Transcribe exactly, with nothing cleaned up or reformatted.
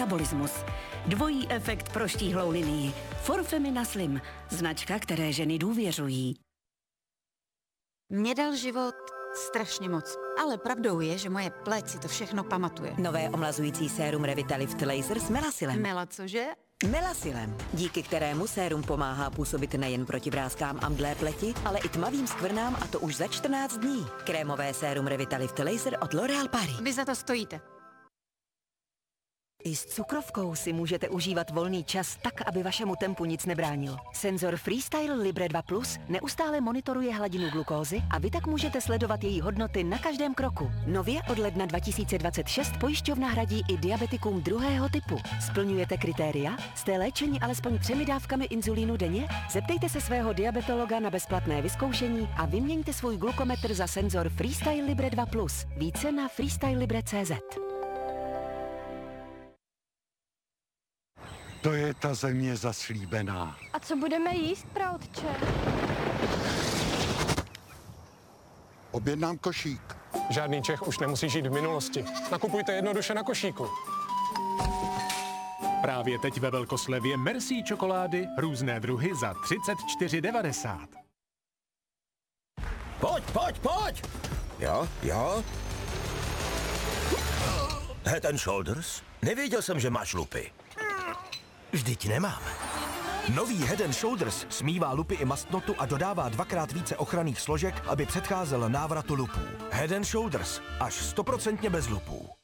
metabolismus. Dvojí efekt pro štíhlou linii. Forfemina Slim, značka, které ženy důvěřují. Mě dal život strašně moc, ale pravdou je, že moje pleť si to všechno pamatuje. Nové omlazující sérum Revitalift Laser s Melasilem. Mela cože? Melasilem, díky kterému sérum pomáhá působit nejen proti vráskám a mdlé pleti, ale i tmavým skvrnám, a to už za čtrnáct dní. Krémové sérum Revitalift Laser od L'Oréal Paris. Vy za to stojíte. I s cukrovkou si můžete užívat volný čas tak, aby vašemu tempu nic nebránilo. Senzor Freestyle Libre dva plus neustále monitoruje hladinu glukózy a vy tak můžete sledovat její hodnoty na každém kroku. Nově od ledna dva tisíce dvacet šest pojišťovna hradí i diabetikům druhého typu. Splňujete kritéria? Jste léčeni alespoň třemi dávkami inzulínu denně? Zeptejte se svého diabetologa na bezplatné vyzkoušení a vyměňte svůj glukometr za senzor Freestyle Libre dva plus. Více na freestyle libre tečka cé zet. To je ta země zaslíbená. A co budeme jíst, praotče? Objednám košík. Žádný Čech už nemusí žít v minulosti. Nakupujte jednoduše na košíku. Právě teď ve velkoslevě Merci čokolády, různé druhy za třicet čtyři devadesát. Pojď, pojď, pojď! Jo, jo. Head and Shoulders? Nevěděl jsem, že máš lupy. Vždyť nemám. Nový Head and Shoulders smívá lupy i mastnotu a dodává dvakrát více ochranných složek, aby předcházel návratu lupů. Head and Shoulders, až stoprocentně bez lupů.